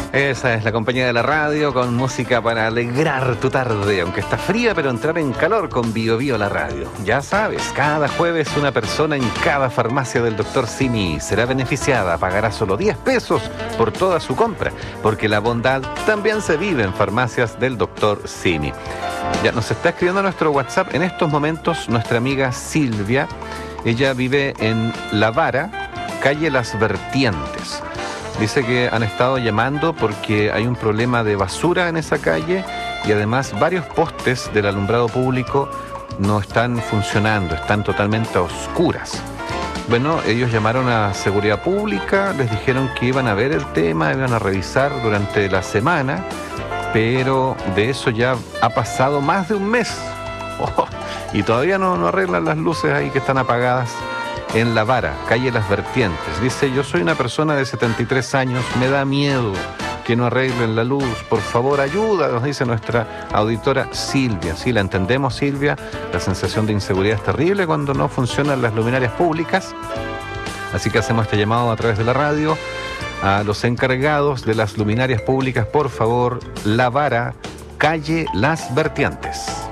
Esa es la compañía de la radio con música para alegrar tu tarde, aunque está fría, pero entrar en calor con Bio Bio la radio. Ya sabes, cada jueves una persona en cada farmacia del Dr. Simi será beneficiada, pagará solo 10 pesos por toda su compra, porque la bondad también se vive en farmacias del Dr. Simi. Ya nos está escribiendo a nuestro WhatsApp en estos momentos nuestra amiga Silvia. Ella vive en La Vara, calle Las Vertientes. Dice que han estado llamando porque hay un problema de basura en esa calle y además varios postes del alumbrado público no están funcionando, están totalmente a oscuras. Bueno, ellos llamaron a Seguridad Pública, les dijeron que iban a ver el tema, iban a revisar durante la semana, pero de eso ya ha pasado más de un mes. Y todavía no arreglan las luces ahí que están apagadas en La Vara, calle Las Vertientes. Dice, yo soy una persona de 73 años, me da miedo que no arreglen la luz. Por favor, ayuda, nos dice nuestra auditora Silvia. Sí, la entendemos, Silvia. La sensación de inseguridad es terrible cuando no funcionan las luminarias públicas. Así que hacemos este llamado a través de la radio a los encargados de las luminarias públicas. Por favor, La Vara, calle Las Vertientes.